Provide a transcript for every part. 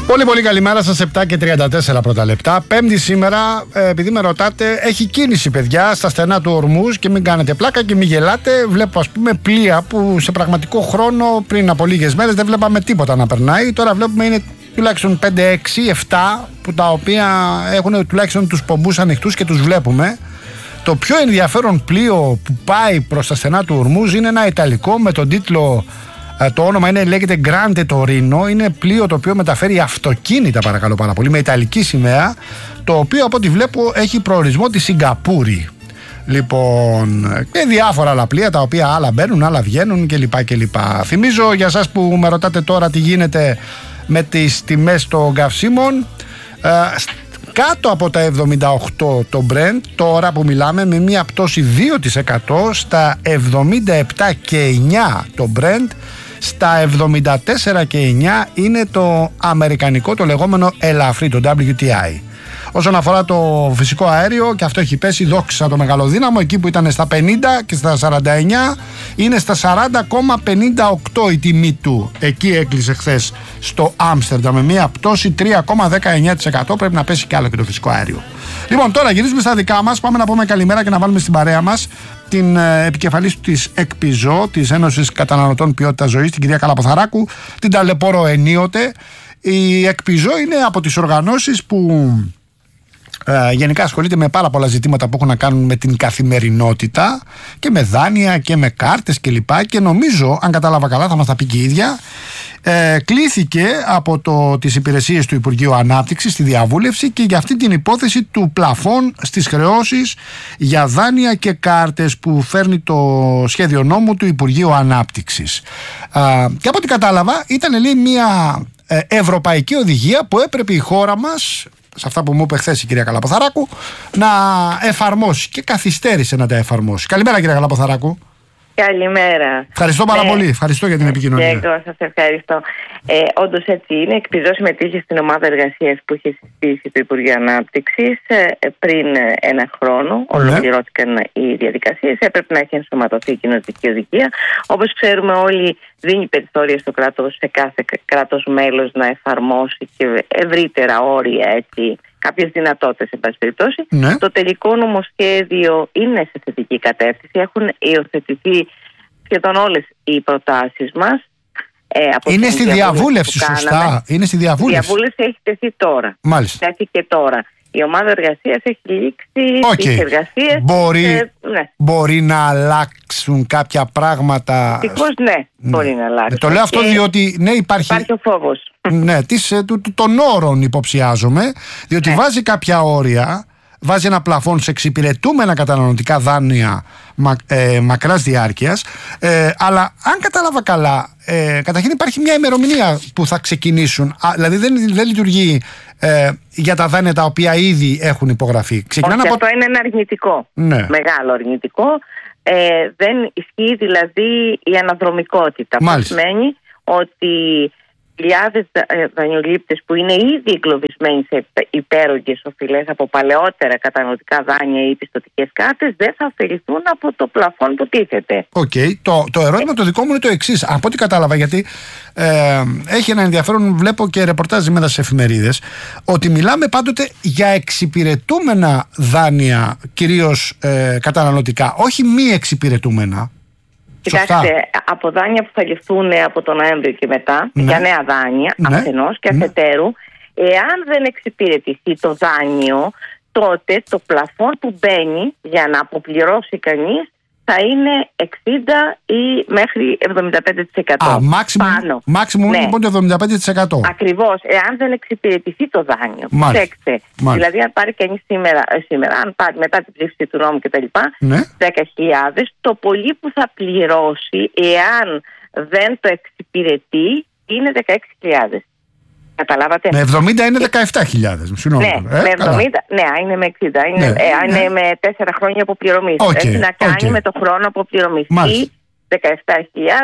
Πολύ πολύ καλημέρα σας, 7 και 34 πρώτα λεπτά. Πέμπτη σήμερα, επειδή με ρωτάτε, έχει κίνηση παιδιά στα στενά του Ορμούζ και μην κάνετε πλάκα και μην γελάτε. Βλέπω ας πούμε πλοία που σε πραγματικό χρόνο πριν από λίγες μέρες δεν βλέπαμε τίποτα να περνάει. Τώρα βλέπουμε είναι τουλάχιστον 5, 6, 7 που τα οποία έχουν τουλάχιστον τους πομπούς ανοιχτούς και τους βλέπουμε. Το πιο ενδιαφέρον πλοίο που πάει προς τα στενά του Ορμούζ είναι ένα ιταλικό με τον τίτλο, το όνομα λέγεται Grande Torino. Είναι πλοίο το οποίο μεταφέρει αυτοκίνητα, παρακαλώ πάρα πολύ, με ιταλική σημαία, το οποίο από ό,τι βλέπω έχει προορισμό τη Σιγκαπούρη. Λοιπόν, και διάφορα άλλα πλοία τα οποία άλλα μπαίνουν, άλλα βγαίνουν κλπ. Θυμίζω για εσάς που με ρωτάτε τώρα τι γίνεται με τις τιμές των καυσίμων, κάτω από τα 78 το Brent τώρα που μιλάμε, με μια πτώση 2% στα 77 και 9 το Brent, στα 74 και 9 είναι το αμερικανικό, το λεγόμενο ελαφρύ, το WTI. Όσον αφορά το φυσικό αέριο, και αυτό έχει πέσει, δόξα το μεγαλοδύναμο, εκεί που ήταν στα 50 και στα 49 είναι στα 40,58 η τιμή του. Εκεί έκλεισε χθες στο Άμστερνταμ με μια πτώση 3,19%. Πρέπει να πέσει κι άλλο και το φυσικό αέριο. Λοιπόν, τώρα γυρίζουμε στα δικά μας. Πάμε να πούμε καλημέρα και να βάλουμε στην παρέα μας την επικεφαλής της ΕΚΠΙΖΟ, της Ένωσης Καταναλωτών Ποιότητας Ζωής, την κυρία Καλαποθαράκου. Την ταλαιπωρώ ενίοτε. Η ΕΚΠΙΖΟ είναι από τις οργανώσεις που γενικά ασχολείται με πάρα πολλά ζητήματα που έχουν να κάνουν με την καθημερινότητα και με δάνεια και με κάρτες κλπ. Και νομίζω, αν κατάλαβα καλά, θα μας τα πει και η ίδια, κλήθηκε από τις υπηρεσίες του Υπουργείου Ανάπτυξης στη διαβούλευση και για αυτή την υπόθεση του πλαφών στις χρεώσεις για δάνεια και κάρτες που φέρνει το σχέδιο νόμου του Υπουργείου Ανάπτυξης. Και από ό,τι κατάλαβα ήταν μια ευρωπαϊκή οδηγία που έπρεπε η χώρα μας, σε αυτά που μου είπε χθες η κυρία Καλαποθαράκου, να εφαρμόσει και καθυστέρησε να τα εφαρμόσει. Καλημέρα κυρία Καλαποθαράκου. Καλημέρα. Ευχαριστώ πάρα πολύ. Ευχαριστώ για την επικοινωνία. Και εγώ σας ευχαριστώ. Όντως έτσι είναι. ΕΚΠΙΖΟ συμμετείχε στην ομάδα εργασίας που είχε συστήσει το Υπουργείο Ανάπτυξης πριν ένα χρόνο. Ολοκληρώθηκαν οι διαδικασίες. Έπρεπε να έχει ενσωματωθεί η κοινοτική οδηγία. Όπως ξέρουμε όλοι, δίνει περιθώρια στο κράτος, σε κάθε κράτος μέλος, να εφαρμόσει και ευρύτερα όρια, έτσι, κάποιες δυνατότητες, εν πάση περιπτώσει. Ναι. Το τελικό νομοσχέδιο είναι σε θετική κατεύθυνση. Έχουν υιοθετηθεί σχεδόν όλες οι προτάσεις μας. Είναι στη διαβούλευση, σωστά. Είναι στη διαβούλευση. Η διαβούλευση έχει τεθεί τώρα. Μάλιστα. Τέθηκε τώρα. Η ομάδα εργασίας έχει λήξει τις εργασίες. Μπορεί να αλλάξουν κάποια πράγματα. Δυστυχώς ναι, μπορεί να αλλάξουν. Το λέω αυτό διότι υπάρχει ο φόβος. Ναι, των όρων υποψιάζομαι, διότι βάζει κάποια όρια, βάζει ένα πλαφόν σε εξυπηρετούμενα καταναλωτικά δάνεια μακράς διάρκειας, αλλά αν κατάλαβα καλά, καταρχήν υπάρχει μια ημερομηνία που θα ξεκινήσουν, δηλαδή δεν λειτουργεί για τα δάνεια τα οποία ήδη έχουν υπογραφεί. Αυτό είναι ένα αρνητικό, μεγάλο αρνητικό. Δεν ισχύει δηλαδή η αναδρομικότητα. Που σημαίνει ότι χιλιάδες δανειολήπτες που είναι ήδη εγκλωβισμένοι σε υπέρογγες οφειλές από παλαιότερα καταναλωτικά δάνεια ή πιστωτικές κάρτες δεν θα ωφεληθούν από το πλαφόν που τίθεται. Το ερώτημα το δικό μου είναι το εξής. Από ό,τι κατάλαβα, γιατί έχει ένα ενδιαφέρον, βλέπω και ρεπορτάζ μέσα στις εφημερίδες, ότι μιλάμε πάντοτε για εξυπηρετούμενα δάνεια, κυρίως καταναλωτικά, όχι μη εξυπηρετούμενα. Κοιτάξτε, από δάνεια που θα ληφθούν από τον Νοέμβριο και μετά, για νέα δάνεια, αφενός και αφετέρου, εάν δεν εξυπηρετηθεί το δάνειο, τότε το πλαφόν που μπαίνει για να αποπληρώσει κανείς θα είναι 60 ή μέχρι 75%. Maximum λοιπόν το 75%. Ακριβώς, εάν δεν εξυπηρετηθεί το δάνειο. Προσέξτε, δηλαδή αν πάρει κανείς σήμερα, αν πάρει μετά την ψήφιση του νόμου κτλ. 10.000, το πολύ που θα πληρώσει εάν δεν το εξυπηρετεί είναι 16.000. Καταλάβατε. Με 70 είναι 17.000. Με 70, είναι με 60. Είναι με 4 χρόνια αποπληρωμής. Έχει να κάνει με το χρόνο αποπληρωμής. Ή 17.000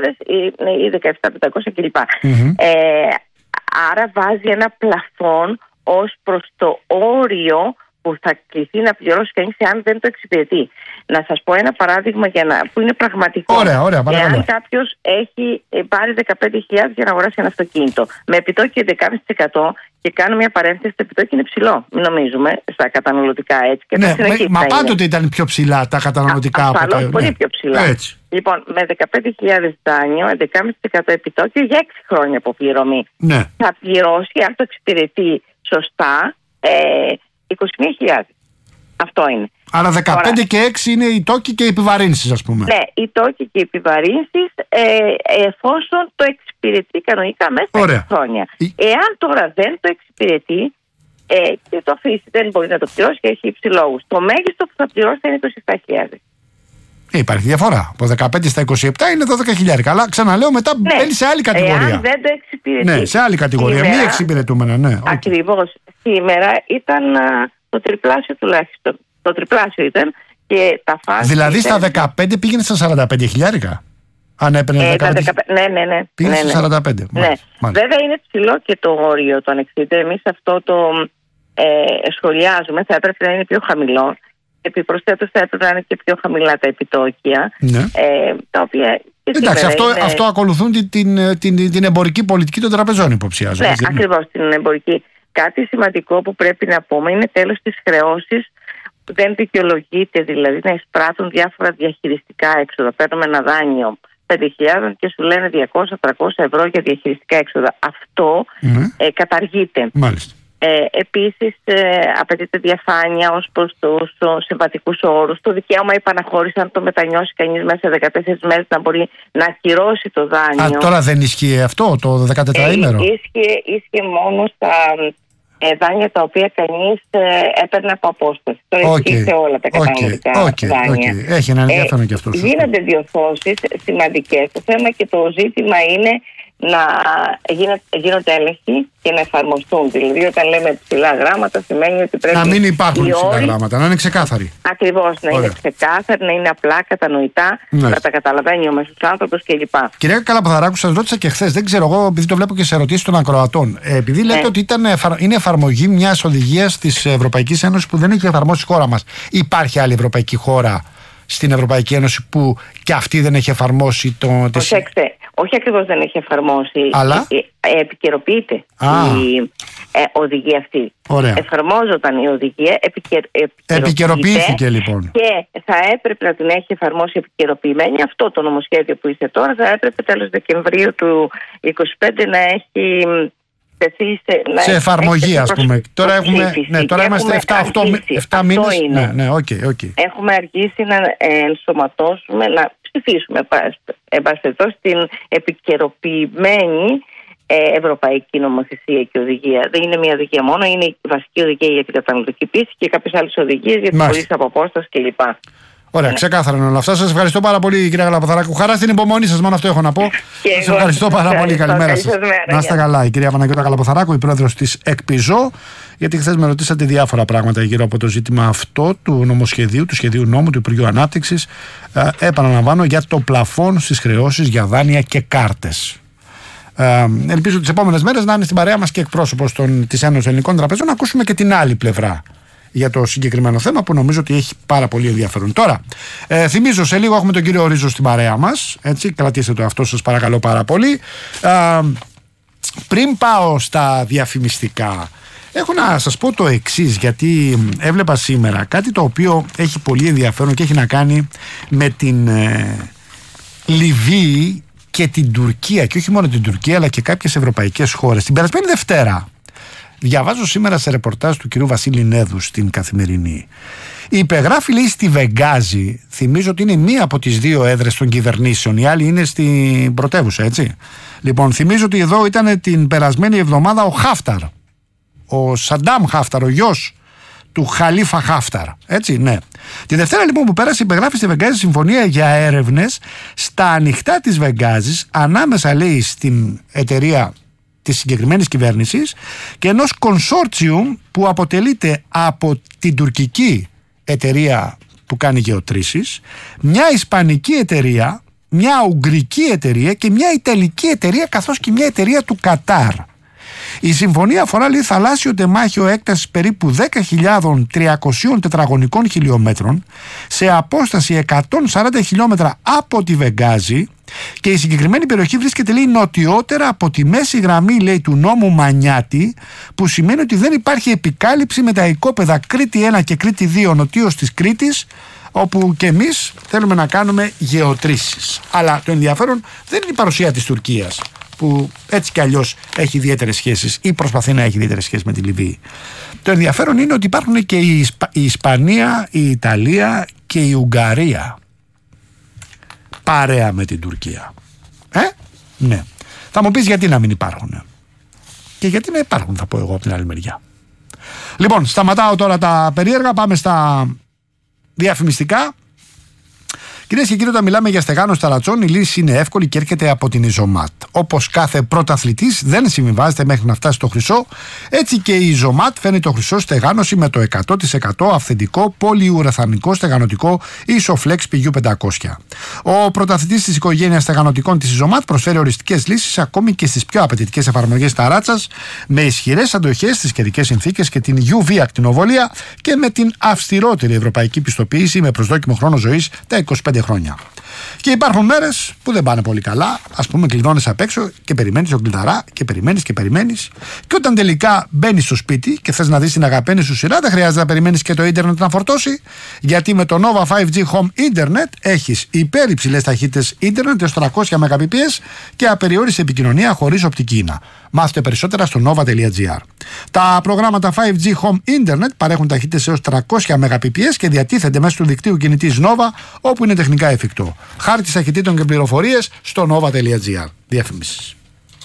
ή 17.500 κλπ. Άρα βάζει ένα πλαφόν ως προς το όριο που θα κληθεί να πληρώσει κανείς εάν δεν το εξυπηρετεί. Να σας πω ένα παράδειγμα που είναι πραγματικό. Ωραία, παρακαλώ. Εάν κάποιος έχει πάρει 15.000 για να αγοράσει ένα αυτοκίνητο με επιτόκιο 11,5% και κάνω μια παρένθεση, το επιτόκιο είναι ψηλό. Μην νομίζουμε στα καταναλωτικά έτσι. Και ναι, μα πάντοτε ήταν πιο ψηλά τα καταναλωτικά από τα. Πολύ πιο ψηλά. Έτσι. Λοιπόν, με 15.000 δάνειο, 11,5% επιτόκιο για 6 χρόνια αποπληρωμή. Ναι. Θα πληρώσει, αν το εξυπηρετεί σωστά, 21.000. Αυτό είναι. Άρα 15 και 6 είναι οι τόκοι και οι επιβαρύνσεις, ας πούμε. Ναι, οι τόκοι και οι επιβαρύνσεις εφόσον το εξυπηρετεί κανονικά μέσα σε 6 χρόνια. Εάν τώρα δεν το εξυπηρετεί και το αφήσει, δεν μπορεί να το πληρώσει και έχει υψηλόγους. Το μέγιστο που θα πληρώσει θα είναι 27.000. Υπάρχει διαφορά. Από 15 στα 27 είναι 12.000. Αλλά ξαναλέω, μετά μπαίνει σε άλλη κατηγορία. Εάν δεν το εξυπηρετεί. Ναι, σε άλλη κατηγορία. Μη εξυπηρετούμενα, ναι. Ακριβώς. Σήμερα ήταν το τριπλάσιο τουλάχιστον. Το τριπλάσιο ήταν και τα φάση. Δηλαδή στα 15 πήγαινε στα 45.000. Αν έπαιρνε 15. Ναι. Πήγαινε στα 45. Ναι. Βέβαια είναι ψηλό και το όριο του ανεξαρτήτου. Εμείς αυτό το σχολιάζουμε. Θα έπρεπε να είναι πιο χαμηλό. Επιπροσθέτως θα έπρεπε να είναι και πιο χαμηλά τα επιτόκια. Ναι. Τα οποία. Εντάξει, αυτό ακολουθούν την εμπορική πολιτική των τραπεζών, υποψιάζω. Ναι, ακριβώς την εμπορική. Κάτι σημαντικό που πρέπει να πούμε είναι τέλος της χρεώσης. Δεν δικαιολογείται δηλαδή να εισπράττουν διάφορα διαχειριστικά έξοδα. Παίρνουμε ένα δάνειο 5.000 και σου λένε 200-300 ευρώ για διαχειριστικά έξοδα. Αυτό καταργείται. Μάλιστα. Επίσης απαιτείται διαφάνεια ως προς τους συμβατικούς όρους. Το δικαίωμα υπαναχώρηση, αν το μετανιώσει κανείς μέσα σε 14 μέρες, να μπορεί να ακυρώσει το δάνειο. Τώρα δεν ισχύει αυτό το 14ήμερο? Ίσχυε μόνο στα δάνεια τα οποία κανείς έπαιρνε από απόσταση. Τώρα ισχύει σε όλα τα καταναλωτικά δάνεια. Έχει ένα ενδιαφέρον και αυτό. Γίνονται διορθώσεις σημαντικές. Το θέμα και το ζήτημα είναι να γίνονται έλεγχοι και να εφαρμοστούν. Δηλαδή, όταν λέμε ψηλά γράμματα, σημαίνει ότι πρέπει να μην υπάρχουν ψηλά γράμματα, να είναι ξεκάθαροι. Ακριβώς, να είναι ξεκάθαροι, να είναι απλά κατανοητά, να τα καταλαβαίνει ο μέσος άνθρωπος κλπ. Κυρία Καλαποθαράκου, σας ρώτησα και χθες, δεν ξέρω εγώ, επειδή το βλέπω και σε ερωτήσεις των ακροατών. Επειδή λέτε ότι είναι εφαρμογή μιας οδηγίας της Ευρωπαϊκής Ένωσης που δεν έχει εφαρμόσει η χώρα μας. Υπάρχει άλλη ευρωπαϊκή χώρα στην Ευρωπαϊκή Ένωση που και αυτή δεν έχει εφαρμόσει το. Προσέξτε. Όχι ακριβώς δεν έχει εφαρμόσει, αλλά επικαιροποιείται η οδηγία αυτή. Ωραία. Εφαρμόζονταν η οδηγία, επικαιροποιήθηκε λοιπόν. Και θα έπρεπε να την έχει εφαρμόσει επικαιροποιημένη. Αυτό το νομοσχέδιο που είστε τώρα θα έπρεπε τέλος Δεκεμβρίου του 2025 να έχει τεθεί σε εφαρμογή, ας πούμε. Τώρα είμαστε 7 μήνες. Ναι, okay. Έχουμε αργήσει να ενσωματώσουμε, να ψηφίσουμε την επικαιροποιημένη ευρωπαϊκή νομοθεσία και οδηγία. Δεν είναι μια οδηγία μόνο, είναι η βασική οδηγία για την καταναλωτική πίστη και κάποιες άλλες οδηγίες για τις πωλήσεις από απόσταση κλπ. Ωραία, ξεκάθαρα είναι όλα αυτά. Σας ευχαριστώ πάρα πολύ, κυρία Καλαποθαράκου. Χαρά στην υπομονή σας, μόνο αυτό έχω να πω. Σας ευχαριστώ πάρα πολύ. Καλημέρα σας. Να είστε καλά. Η κυρία Παναγιώτα Καλαποθαράκου, η πρόεδρος της ΕΚΠΙΖΟ, γιατί χθες με ρωτήσατε διάφορα πράγματα γύρω από το ζήτημα αυτό του νομοσχεδίου, του σχεδίου νόμου του Υπουργείου Ανάπτυξης. Επαναλαμβάνω, για το πλαφόν στις χρεώσεις για δάνεια και κάρτες. Ελπίζω τις επόμενες μέρες να είναι στην παρέα μας και εκπρόσωπος της Ένωσης Ελληνικών Τραπεζών, να ακούσουμε και την άλλη πλευρά για το συγκεκριμένο θέμα που νομίζω ότι έχει πάρα πολύ ενδιαφέρον. Τώρα, θυμίζω σε λίγο έχουμε τον κύριο Ρίζο στην παρέα μας. Έτσι, κρατήστε το αυτό σας παρακαλώ πάρα πολύ. Πριν πάω στα διαφημιστικά, έχω να σας πω το εξής, γιατί έβλεπα σήμερα κάτι το οποίο έχει πολύ ενδιαφέρον και έχει να κάνει με την Λιβύη και την Τουρκία, και όχι μόνο την Τουρκία αλλά και κάποιες ευρωπαϊκές χώρες. Την περασμένη Δευτέρα διαβάζω σήμερα σε ρεπορτάζ του κυρίου Βασίλη Νέδου στην Καθημερινή. Υπεγράφει, λέει, στη Βενγκάζη. Θυμίζω ότι είναι μία από τις δύο έδρες των κυβερνήσεων. Η άλλη είναι στην πρωτεύουσα, έτσι. Λοιπόν, θυμίζω ότι εδώ ήταν την περασμένη εβδομάδα ο Χάφταρ. Ο Σαντάμ Χάφταρ, ο γιος του Χαλίφα Χάφταρ. Έτσι, ναι. Τη Δευτέρα λοιπόν που πέρασε, υπεγράφει στη Βενγκάζη συμφωνία για έρευνες στα ανοιχτά της Βενγκάζης, ανάμεσα, λέει, στην εταιρεία της συγκεκριμένης κυβέρνησης και ενός κονσόρτσιουμ που αποτελείται από την τουρκική εταιρεία που κάνει γεωτρήσεις, μια ισπανική εταιρεία, μια ουγγρική εταιρεία και μια ιταλική εταιρεία, καθώς και μια εταιρεία του Κατάρ. Η συμφωνία αφορά, λέει, θαλάσσιο τεμάχιο έκτασης περίπου 10.300 τετραγωνικών χιλιόμετρων σε απόσταση 140 χιλιόμετρα από τη Βενγκάζη, και η συγκεκριμένη περιοχή βρίσκεται, λέει, νοτιότερα από τη μέση γραμμή, λέει, του νόμου Μανιάτη, που σημαίνει ότι δεν υπάρχει επικάλυψη με τα οικόπεδα Κρήτη 1 και Κρήτη 2 νοτίως της Κρήτης, όπου και εμείς θέλουμε να κάνουμε γεωτρήσεις. Αλλά το ενδιαφέρον δεν είναι η παρουσία της Τουρκίας, που έτσι κι αλλιώς έχει ιδιαίτερες σχέσεις ή προσπαθεί να έχει ιδιαίτερες σχέσεις με τη Λιβύη. Το ενδιαφέρον είναι ότι υπάρχουν και η Ισπανία, η Ιταλία και η Ουγγαρία παρέα με την Τουρκία. Ναι. Θα μου πεις γιατί να μην υπάρχουν. Και γιατί να υπάρχουν, θα πω εγώ από την άλλη μεριά. Λοιπόν, σταματάω τώρα τα περίεργα, πάμε στα διαφημιστικά. Κυρίες και κύριοι, όταν μιλάμε για στεγάνωση ταρατσών, η λύση είναι εύκολη και έρχεται από την Ιζωμάτ. Όπως κάθε πρωταθλητής δεν συμβιβάζεται μέχρι να φτάσει στο χρυσό, έτσι και η Ιζωμάτ φέρνει το χρυσό στεγάνωση με το 100% αυθεντικό πολυουραθανικό στεγανωτικό Isoflex PU500. Ο πρωταθλητής της οικογένειας στεγανωτικών της Ιζωμάτ προσφέρει οριστικές λύσεις ακόμη και στις πιο απαιτητικές εφαρμογές ταράτσας, με ισχυρές αντοχές στις καιρικές συνθήκες και την UV ακτινοβολία και με την αυστηρότερη ευρωπαϊκή πιστοποίηση με προσδόκιμο χρόνο ζωής τα 25 χρόνια. Και υπάρχουν μέρες που δεν πάνε πολύ καλά. Ας πούμε, κλειδώνεις απ' έξω και περιμένεις τον κλειδαρά και περιμένεις. Και όταν τελικά μπαίνεις στο σπίτι και θες να δεις την αγαπημένη σου σειρά, δεν χρειάζεται να περιμένεις και το ίντερνετ να φορτώσει. Γιατί με το Nova 5G Home Internet έχεις υπερυψηλές ταχύτητες ίντερνετ έως 300 Mbps και απεριόριστη επικοινωνία χωρίς οπτική ίνα. Μάθετε περισσότερα στο nova.gr. Τα προγράμματα 5G Home Internet παρέχουν ταχύτητες έως 300 Mbps και διατίθενται μέσω του δικτύου κινητής Nova, όπου είναι τεχνικά εφικτό. Χάρτης ταχυτήτων και πληροφορίες στο nova.gr. Διαφήμιση.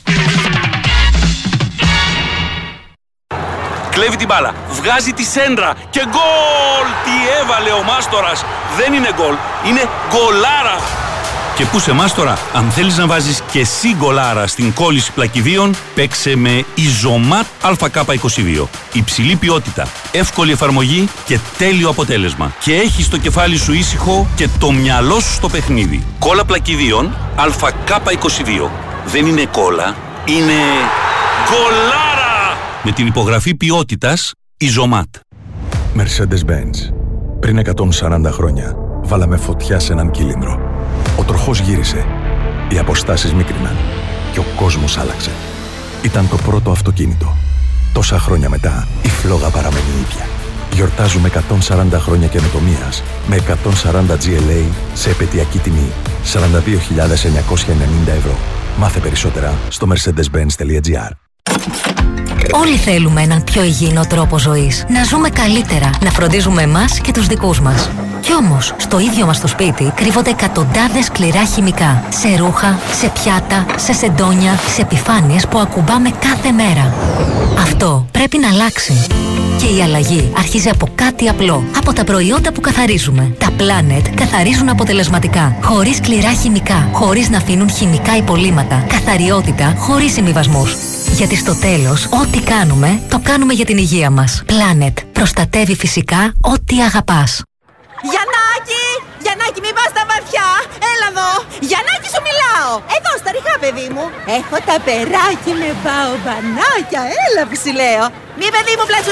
Κλέβει την μπάλα, βγάζει τη σέντρα και γκολ! Τι έβαλε ο Μάστορας! Δεν είναι γκολ, είναι γκολάρα! Και πού σε Μάστορα, αν θέλεις να βάζεις και εσύ γκολάρα στην κόλληση πλακιδίων, παίξε με Ιζωμάτ ΑΚ22. Υψηλή ποιότητα, εύκολη εφαρμογή και τέλειο αποτέλεσμα. Και έχεις το κεφάλι σου ήσυχο και το μυαλό σου στο παιχνίδι. Κόλλα πλακιδίων ΑΚ22. Δεν είναι κόλλα, είναι γκολάρα! Με την υπογραφή ποιότητας Ιζωμάτ. Mercedes-Benz. Πριν 140 χρόνια βάλαμε φωτιά σε έναν κύλινδρο. Ο τροχός γύρισε, οι αποστάσεις μίκριναν και ο κόσμος άλλαξε. Ήταν το πρώτο αυτοκίνητο. Τόσα χρόνια μετά, η φλόγα παραμένει ίδια. Γιορτάζουμε 140 χρόνια καινοτομίας με 140 GLA σε επαιτειακή τιμή 42.990 ευρώ. Μάθε περισσότερα στο mercedes-benz.gr. Όλοι θέλουμε έναν πιο υγιεινό τρόπο ζωής. Να ζούμε καλύτερα, να φροντίζουμε εμάς και τους δικούς μας. Κι όμως, στο ίδιο μας το σπίτι κρύβονται εκατοντάδες σκληρά χημικά. Σε ρούχα, σε πιάτα, σε σεντόνια, σε επιφάνειες που ακουμπάμε κάθε μέρα. Αυτό πρέπει να αλλάξει. Και η αλλαγή αρχίζει από κάτι απλό. Από τα προϊόντα που καθαρίζουμε. Τα Planet καθαρίζουν αποτελεσματικά. Χωρίς σκληρά χημικά. Χωρίς να αφήνουν χημικά υπολείμματα. Καθαριότητα χωρίς συμβιβασμούς. Γιατί στο τέλος, ό,τι κάνουμε, το κάνουμε για την υγεία μας. Planet. Προστατεύει φυσικά ό,τι αγαπάς. Γιαννάκη! Γιαννάκη, μην πας στα βαθιά! Έλα εδώ! Γιαννάκη, σου μιλάω! Εδώ στα ριχά, παιδί μου! Έχω τα περάκι με μπαομπανάκια! Έλα που σου λέω! Μη, παιδί μου,